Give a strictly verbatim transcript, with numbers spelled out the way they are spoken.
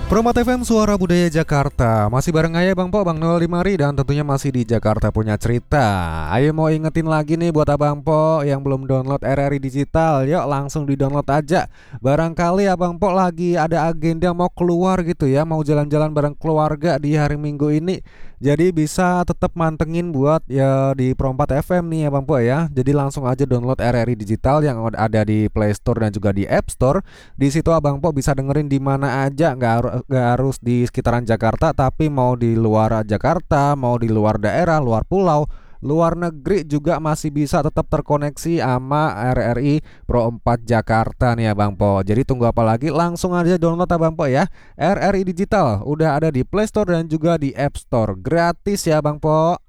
Promat F M Suara Budaya Jakarta. Masih bareng saya Bang Po, Bang Noel Dimari, dan tentunya masih di Jakarta Punya Cerita. Ayo mau ingetin lagi nih buat Abang Po yang belum download R R I Digital, yuk langsung di-download aja. Barangkali Abang Po lagi ada agenda mau keluar gitu ya, mau jalan-jalan bareng keluarga di hari Minggu ini. Jadi bisa tetap mantengin buat ya di Promat F M nih ya Bang Po ya. Jadi langsung aja download R R I Digital yang ada di Play Store dan juga di App Store. Di situ Abang Po bisa dengerin di mana aja, nggak harus nggak harus di sekitaran Jakarta, tapi mau di luar Jakarta, mau di luar daerah, luar pulau, luar negeri juga masih bisa tetap terkoneksi sama R R I Pro empat Jakarta nih ya Bang Po. Jadi tunggu apa lagi? Langsung aja download ya Bang Po ya. R R I Digital udah ada di Play Store dan juga di App Store. Gratis ya Bang Po.